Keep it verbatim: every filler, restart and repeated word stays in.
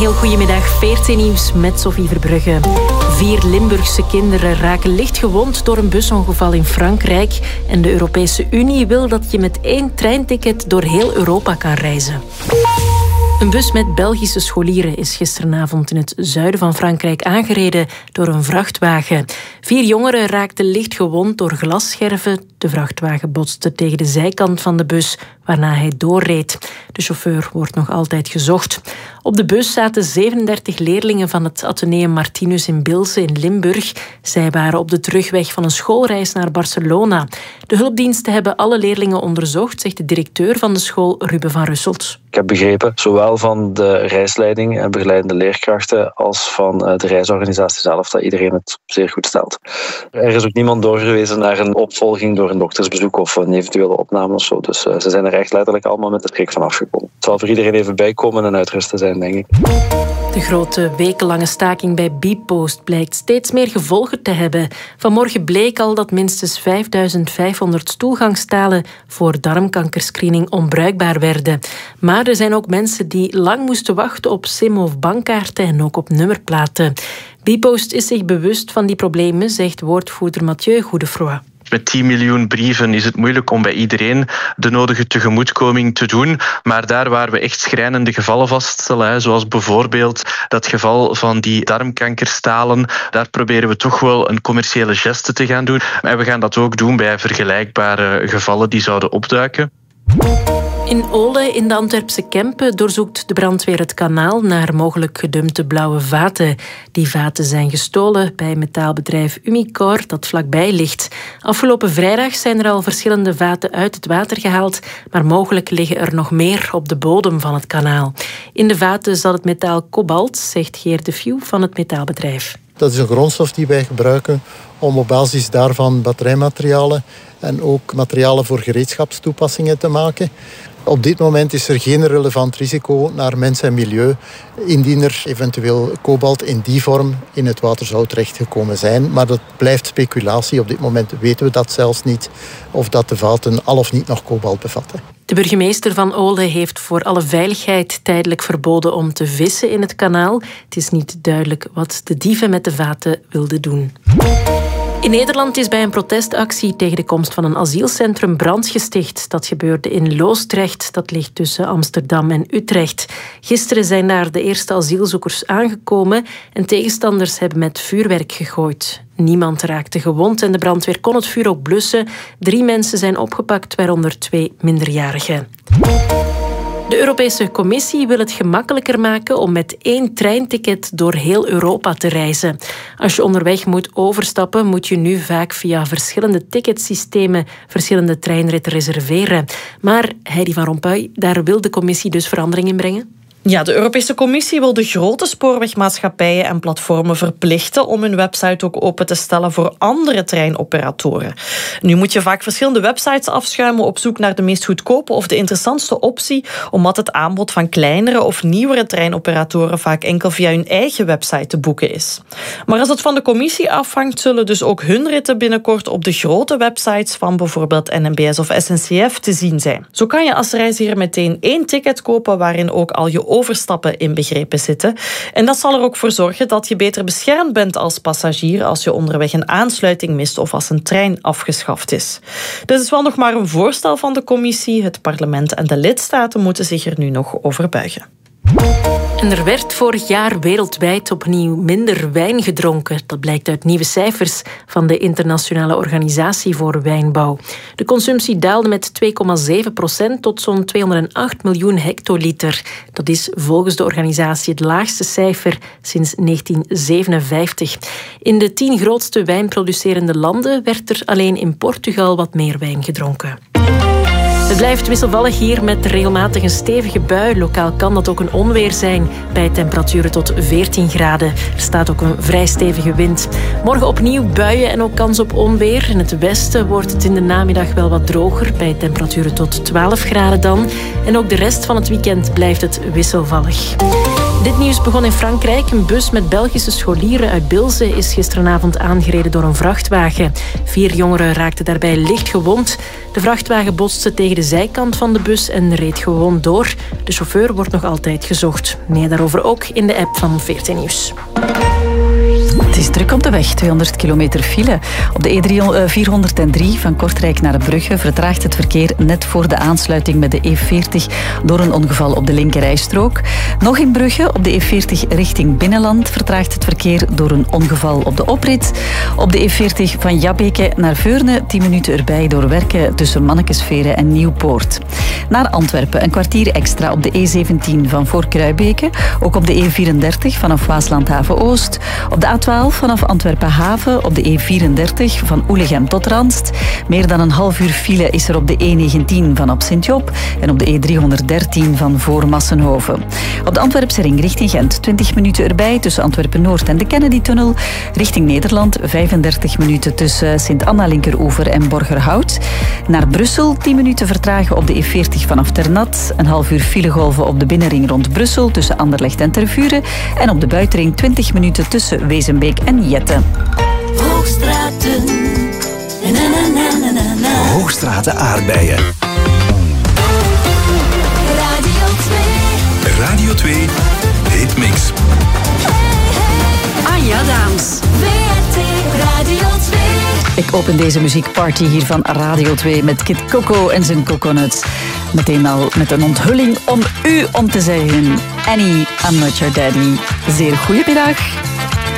heel goedemiddag. V R T Nieuws met Sophie Verbrugge. Vier Limburgse kinderen raken licht gewond door een busongeval in Frankrijk. En de Europese Unie wil dat je met één treinticket door heel Europa kan reizen. Een bus met Belgische scholieren is gisteravond in het zuiden van Frankrijk aangereden door een vrachtwagen. Vier jongeren raakten licht gewond door glasscherven. De vrachtwagen botste tegen de zijkant van de bus, waarna hij doorreed. De chauffeur wordt nog altijd gezocht. Op de bus zaten zevenendertig leerlingen van het Atheneum Martinus in Bilze in Limburg. Zij waren op de terugweg van een schoolreis naar Barcelona. De hulpdiensten hebben alle leerlingen onderzocht, zegt de directeur van de school, Ruben van Russelt. Ik heb begrepen, zowel van de reisleiding en begeleidende leerkrachten als van de reisorganisatie zelf, dat iedereen het zeer goed stelt. Er is ook niemand doorgewezen naar een opvolging door een doktersbezoek of een eventuele opname of zo. Dus uh, ze zijn er echt letterlijk allemaal met de schrik van afgekomen. Het zal voor iedereen even bijkomen en uitrusten zijn, denk ik. De grote wekenlange staking bij Bpost blijkt steeds meer gevolgen te hebben. Vanmorgen bleek al dat minstens vijfduizend vijfhonderd toegangstalen voor darmkankerscreening onbruikbaar werden. Maar er zijn ook mensen die lang moesten wachten op sim- of bankkaarten en ook op nummerplaten. Bpost is zich bewust van die problemen, zegt woordvoerder Mathieu Goedefroy. Met tien miljoen brieven is het moeilijk om bij iedereen de nodige tegemoetkoming te doen. Maar daar waar we echt schrijnende gevallen vaststellen, zoals bijvoorbeeld dat geval van die darmkankerstalen, daar proberen we toch wel een commerciële geste te gaan doen. En we gaan dat ook doen bij vergelijkbare gevallen die zouden opduiken. In Ole, in de Antwerpse Kempen, doorzoekt de brandweer het kanaal naar mogelijk gedumpte blauwe vaten. Die vaten zijn gestolen bij metaalbedrijf Umicore, dat vlakbij ligt. Afgelopen vrijdag zijn er al verschillende vaten uit het water gehaald, maar mogelijk liggen er nog meer op de bodem van het kanaal. In de vaten zat het metaal kobalt, zegt Geert de View van het metaalbedrijf. Dat is een grondstof die wij gebruiken om op basis daarvan batterijmaterialen en ook materialen voor gereedschapstoepassingen te maken. Op dit moment is er geen relevant risico naar mens en milieu, indien er eventueel kobalt in die vorm in het water zou terechtgekomen zijn. Maar dat blijft speculatie. Op dit moment weten we dat zelfs niet, of dat de vaten al of niet nog kobalt bevatten. De burgemeester van Ole heeft voor alle veiligheid tijdelijk verboden om te vissen in het kanaal. Het is niet duidelijk wat de dieven met de vaten wilden doen. In Nederland is bij een protestactie tegen de komst van een asielcentrum brand gesticht. Dat gebeurde in Loosdrecht, dat ligt tussen Amsterdam en Utrecht. Gisteren zijn daar de eerste asielzoekers aangekomen en tegenstanders hebben met vuurwerk gegooid. Niemand raakte gewond en de brandweer kon het vuur ook blussen. Drie mensen zijn opgepakt, waaronder twee minderjarigen. De Europese Commissie wil het gemakkelijker maken om met één treinticket door heel Europa te reizen. Als je onderweg moet overstappen, moet je nu vaak via verschillende ticketsystemen verschillende treinritten reserveren. Maar Heidi van Rompuy, daar wil de Commissie dus verandering in brengen? Ja, de Europese Commissie wil de grote spoorwegmaatschappijen en platformen verplichten om hun website ook open te stellen voor andere treinoperatoren. Nu moet je vaak verschillende websites afschuimen op zoek naar de meest goedkope of de interessantste optie, omdat het aanbod van kleinere of nieuwere treinoperatoren vaak enkel via hun eigen website te boeken is. Maar als het van de Commissie afhangt, zullen dus ook hun ritten binnenkort op de grote websites van bijvoorbeeld N M B S of S N C F te zien zijn. Zo kan je als reiziger meteen één ticket kopen waarin ook al je overstappen inbegrepen zitten. En dat zal er ook voor zorgen dat je beter beschermd bent als passagier als je onderweg een aansluiting mist of als een trein afgeschaft is. Dit is wel nog maar een voorstel van de Commissie. Het parlement en de lidstaten moeten zich er nu nog over buigen. En er werd vorig jaar wereldwijd opnieuw minder wijn gedronken. Dat blijkt uit nieuwe cijfers van de Internationale Organisatie voor Wijnbouw. De consumptie daalde met twee komma zeven procent tot zo'n tweehonderdacht miljoen hectoliter. Dat is volgens de organisatie het laagste cijfer sinds negentien zevenenvijftig. In de tien grootste wijnproducerende landen werd er alleen in Portugal wat meer wijn gedronken. Het blijft wisselvallig hier met regelmatig een stevige bui. Lokaal kan dat ook een onweer zijn bij temperaturen tot veertien graden. Er staat ook een vrij stevige wind. Morgen opnieuw buien en ook kans op onweer. In het westen wordt het in de namiddag wel wat droger bij temperaturen tot twaalf graden dan. En ook de rest van het weekend blijft het wisselvallig. Dit nieuws begon in Frankrijk. Een bus met Belgische scholieren uit Bilze is gisteravond aangereden door een vrachtwagen. Vier jongeren raakten daarbij licht gewond. De vrachtwagen botste tegen de zijkant van de bus en reed gewoon door. De chauffeur wordt nog altijd gezocht. Meer daarover ook in de app van V R T Nieuws. Het is druk op de weg, tweehonderd kilometer file. Op de E vierhonderddrie van Kortrijk naar Brugge vertraagt het verkeer net voor de aansluiting met de E veertig door een ongeval op de linkerrijstrook. Nog in Brugge, op de E veertig richting Binnenland, vertraagt het verkeer door een ongeval op de oprit. Op de E veertig van Jabbeke naar Veurne, tien minuten erbij door werken tussen Mannekesveren en Nieuwpoort. Naar Antwerpen, een kwartier extra op de E zeventien van Voorkruibeke. Ook op de E vierendertig vanaf Waasland-Haven-Oost. Op de A twaalf vanaf Antwerpen-Haven, op de E vierendertig van Oelegem tot Randst. Meer dan een half uur file is er op de E negentien van op Sint-Job en op de E driehonderddertien van voor Massenhoven. Op de Antwerpse ring richting Gent, twintig minuten erbij tussen Antwerpen-Noord en de Kennedy-tunnel. Richting Nederland, vijfendertig minuten tussen Sint-Anna-Linkeroever en Borgerhout. Naar Brussel, tien minuten vertragen op de E veertig vanaf Ternat. Een half uur filegolven op de binnenring rond Brussel tussen Anderlecht en Tervuren. En op de buitenring twintig minuten tussen Wezenbeek en Jette. Hoogstraten. Na, na, na, na, na. Hoogstraten aardbeien. Radio twee. Radio twee Hitmix. Hey, hey. Ah ja, dames. V R T Radio twee. Ik open deze muziekparty hier van Radio twee met Kid Coco en zijn Coconuts. Meteen al met een onthulling om u om te zeggen: Annie, I'm not your daddy. Zeer goedemiddag.